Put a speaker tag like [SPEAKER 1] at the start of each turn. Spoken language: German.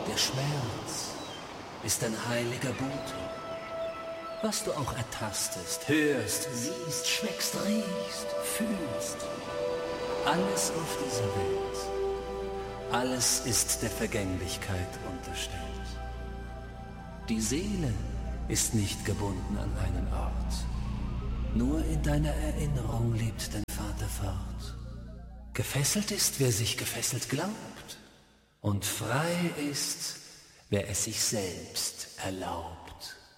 [SPEAKER 1] Der Schmerz ist ein heiliger Bote. Was du auch ertastest, hörst, siehst, schmeckst, riechst, fühlst. Alles auf dieser Welt, alles ist der Vergänglichkeit unterstellt. Die Seele ist nicht gebunden an einen Ort. Nur in deiner Erinnerung lebt dein Vater fort. Gefesselt ist, wer sich gefesselt glaubt. Und frei ist, wer es sich selbst erlaubt.